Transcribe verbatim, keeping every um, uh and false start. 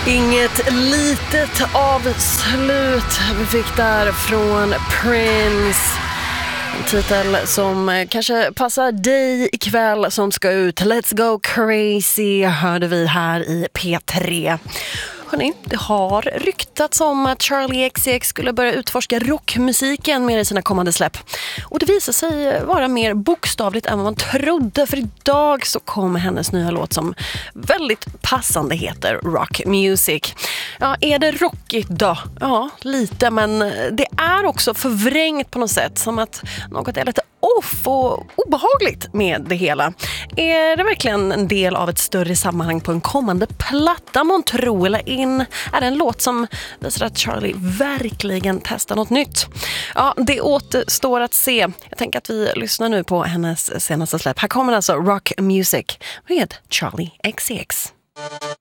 Inget litet avslut vi fick där från Prince. En titel som kanske passar dig ikväll som ska ut. Let's go crazy hörde vi här i P tre. Hörrni, det har ryktats om att Charli X C X skulle börja utforska rockmusiken mer i sina kommande släpp. Och det visar sig vara mer bokstavligt än vad man trodde, för idag så kommer hennes nya låt som väldigt passande heter Rock Music. Ja, är det rockigt då? Ja, lite, men det är också förvrängt på något sätt, som att något är lite off och obehagligt med det hela. Är det verkligen en del av ett större sammanhang på en kommande platta, man tror, eller in är det en låt som visar att Charli verkligen testar något nytt? Ja, det återstår att se. Jag tänker att vi lyssnar nu på hennes senaste släpp. Här kommer alltså Rock Music med Charli X C X.